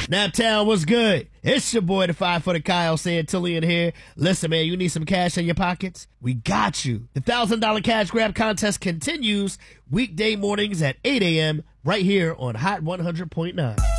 Naptown, what's good? It's your boy, the 5-footed Kyle Santillian here. Listen, man, you need some cash in your pockets? We got you. The $1,000 cash grab contest continues weekday mornings at 8 a.m. right here on Hot 100.9.